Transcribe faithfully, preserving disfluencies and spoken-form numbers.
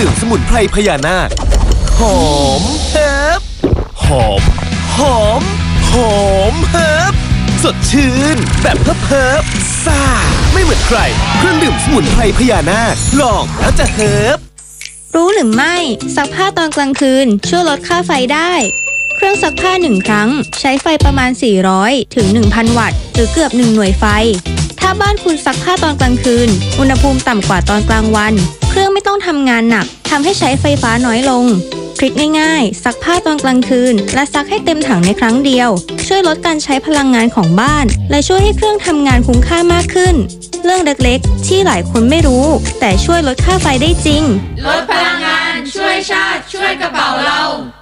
ดื่มสมุนไพรพญานาคหอมเฮิบหอมหอมหอมเฮิบสดชื่นแบบเฮิบเฮิบซ่าไม่เหมือนใครเครื่องดื่มสมุนไพรพญานาคลองแล้วจะเฮิบรู้หรือไม่ซักผ้าตอนกลางคืนช่วยลดค่าไฟได้เครื่องซักผ้าหนึ่งครั้งใช้ไฟประมาณสี่ร้อยถึง หนึ่งพัน วัตต์หรือเกือบหนึ่งหน่วยไฟถ้าบ้านคุณซักผ้าตอนกลางคืนอุณหภูมิต่ำกว่าตอนกลางวันเครื่องไม่ต้องทำงานหนักทำให้ใช้ไฟฟ้าน้อยลงทริคง่ายๆซักผ้าตอนกลางคืนและซักให้เต็มถังในครั้งเดียวช่วยลดการใช้พลังงานของบ้านและช่วยให้เครื่องทำงานคุ้มค่ามากขึ้นเรื่องเล็กๆที่หลายคนไม่รู้แต่ช่วยลดค่าไฟได้จริงลดพลังงานช่วยชาติช่วยกระเป๋าเรา